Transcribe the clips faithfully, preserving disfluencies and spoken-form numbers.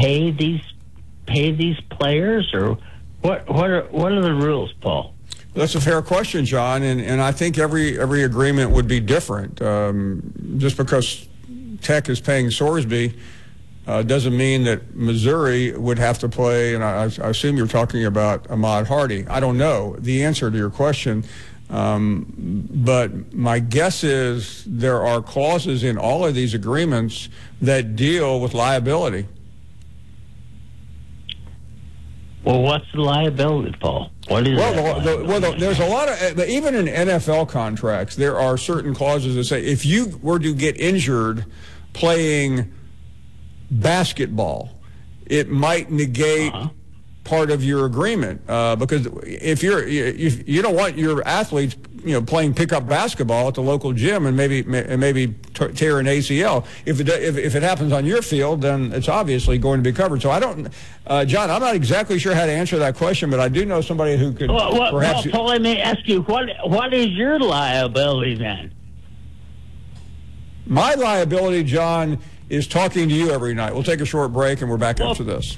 pay these pay these players, or what? What are what are the rules, Paul? That's a fair question, John, and, and I think every every agreement would be different. Um, just because Tech is paying Sorsby uh, doesn't mean that Missouri would have to play, and I, I assume you're talking about Ahmad Hardy. I don't know the answer to your question, um, but my guess is there are clauses in all of these agreements that deal with liability. Well, what's the liability, Paul? What is well, that the, well, the, there's a lot of, even in N F L contracts, there are certain clauses that say if you were to get injured playing basketball, it might negate uh-huh. part of your agreement uh, because if you're if you don't want your athletes, you know, playing pickup basketball at the local gym and maybe and maybe tear an A C L. If it if, if it happens on your field, then it's obviously going to be covered. So I don't, uh, John, I'm not exactly sure how to answer that question, but I do know somebody who could well, well, perhaps. Well, Paul, let me ask you, what what is your liability then? My liability, John, is talking to you every night. We'll take a short break and we're back well, after this.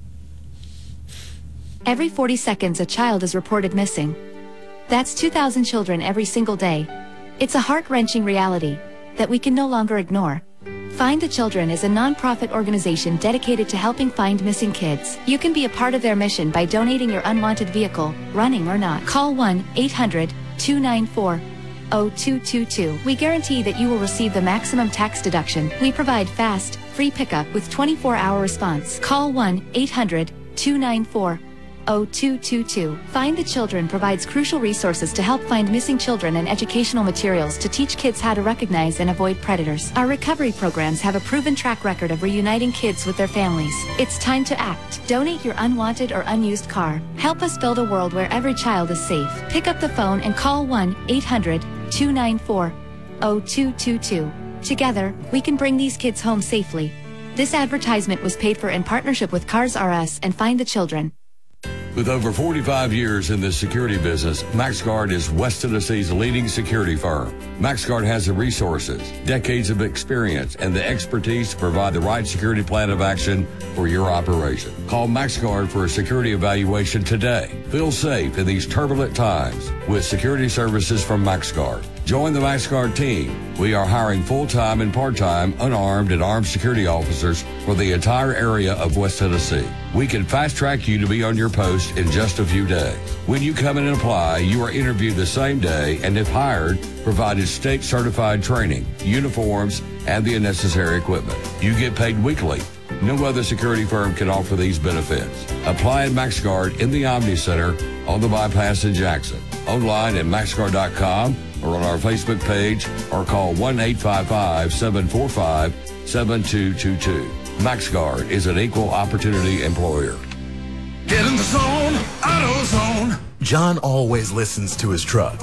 Every forty seconds, a child is reported missing. That's two thousand children every single day. It's a heart-wrenching reality that we can no longer ignore. Find the Children is a non-profit organization dedicated to helping find missing kids. You can be a part of their mission by donating your unwanted vehicle, running or not. Call one eight hundred two nine four zero two two two. We guarantee that you will receive the maximum tax deduction. We provide fast, free pickup with twenty-four hour response. Call one eight hundred two nine four zero two two two. Find the Children provides crucial resources to help find missing children and educational materials to teach kids how to recognize and avoid predators. Our recovery programs have a proven track record of reuniting kids with their families. It's time to act. Donate your unwanted or unused car. Help us build a world where every child is safe. Pick up the phone and call one eight hundred two nine four zero two two two. Together, we can bring these kids home safely. This advertisement was paid for in partnership with Cars R Us and Find the Children. With over forty-five years in the security business, MaxGuard is West Tennessee's leading security firm. MaxGuard has the resources, decades of experience, and the expertise to provide the right security plan of action for your operation. Call MaxGuard for a security evaluation today. Feel safe in these turbulent times with security services from MaxGuard. Join the MaxGuard team. We are hiring full-time and part-time unarmed and armed security officers for the entire area of West Tennessee. We can fast-track you to be on your post in just a few days. When you come in and apply, you are interviewed the same day and, if hired, provided state-certified training, uniforms, and the necessary equipment. You get paid weekly. No other security firm can offer these benefits. Apply at MaxGuard in the Omni Center on the bypass in Jackson. Online at max guard dot com or on our Facebook page, or call one eight five five seven four five seven two two two. MaxGuard is an equal opportunity employer. Get in the zone, AutoZone. John always listens to his truck.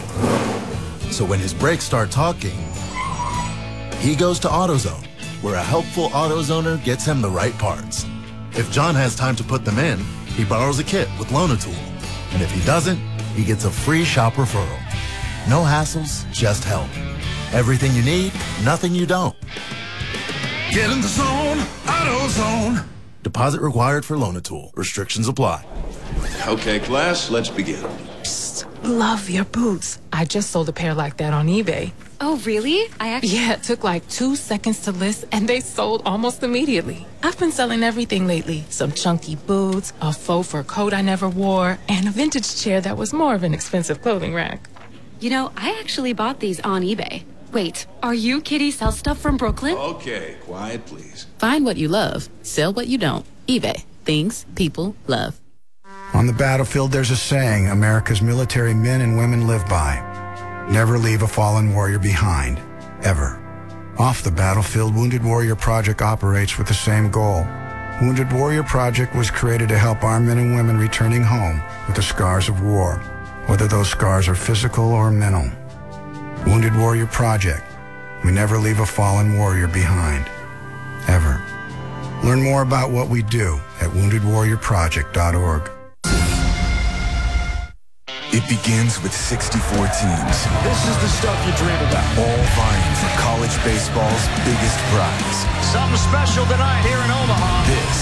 So when his brakes start talking, he goes to AutoZone, where a helpful AutoZoner gets him the right parts. If John has time to put them in, he borrows a kit with Loan-A-Tool. And if he doesn't, he gets a free shop referral. No hassles, just help. Everything you need, nothing you don't. Get in the zone, AutoZone. Deposit required for Loan-A-Tool. Restrictions apply. Okay, class, let's begin. Psst, love your boots. I just sold a pair like that on eBay. Oh, really? I actually... Yeah, it took like two seconds to list, and they sold almost immediately. I've been selling everything lately. Some chunky boots, a faux fur coat I never wore, and a vintage chair that was more of an expensive clothing rack. You know, I actually bought these on eBay. Wait, are you Kitty Sell Stuff from Brooklyn? Okay, quiet, please. Find what you love. Sell what you don't. eBay. Things people love. On the battlefield, there's a saying America's military men and women live by. Never leave a fallen warrior behind, ever. Off the battlefield, Wounded Warrior Project operates with the same goal. Wounded Warrior Project was created to help our men and women returning home with the scars of war, whether those scars are physical or mental. Wounded Warrior Project. We never leave a fallen warrior behind, ever. Learn more about what we do at wounded warrior project dot org. It begins with sixty-four teams. This is the stuff you dream about. All vying for college baseball's biggest prize. Something special tonight here in Omaha. This